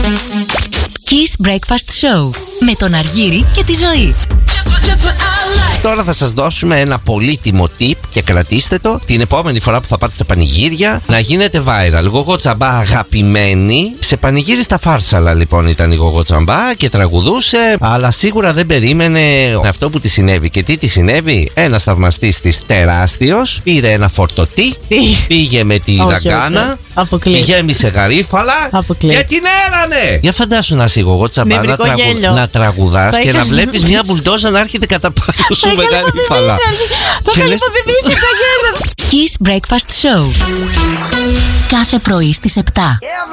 Kiss Breakfast Show με τον Αργύρη και τη Ζωή. Τώρα θα σας δώσουμε ένα πολύτιμο tip και κρατήστε το. Την επόμενη φορά που θα πάτε στα πανηγύρια να γίνετε viral. Γογό Τσαμπά αγαπημένη. Σε πανηγύρι στα Φάρσαλα λοιπόν ήταν η Γογό Τσαμπά και τραγουδούσε. Αλλά σίγουρα δεν περίμενε αυτό που τη συνέβη. Και τι τη συνέβη? Ένας θαυμαστής της τεράστιος πήρε ένα φορτωτή, πήγε με τη δαγκάνα, τη γέμισε γαρίφαλα και την έλανε. Για φαντάσου να είσαι η Γογό Τσαμπά να τραγουδάς και να βλέπεις μια μπουλντόζα να έρχεται κατά πάνω σου με γαρίφαλα. Θα είχα υποδημήσει το γέλιο. Kiss Breakfast Show κάθε πρωί στις 7.